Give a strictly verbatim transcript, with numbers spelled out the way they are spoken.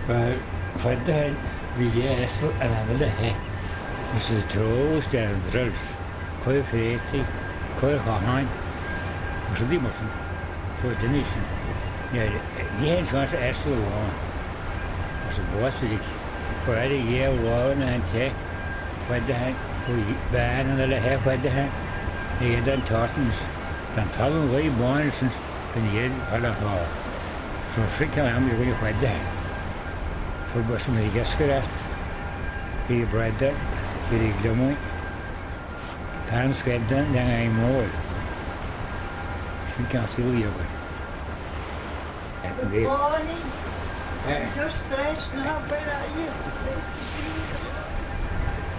Wel, faint fi esl yn angen y he. Ys y tro ysterdrels. Cwyr ffreti, cwyr chonain. Ys ydi mwysyn. So dyn nisyn. Ie, hen siwns esl o wan. Ys y bwas ydi. Bwyd i ie o wan yn te. Faint y hen. Pwy ban yn y he faint y hen. Ie, dan tortens. Dan talon fwy bwans. Yn ie, hala ha. So ffric am i fwy faint y hen. So bws yn ei gysgyrart. I bredder. I glymwy. Tan sgedden dan ei môl. Sy'n cael sy'n i ogwen. Good morning. Just stressed now, but I, yeah, nice to see you.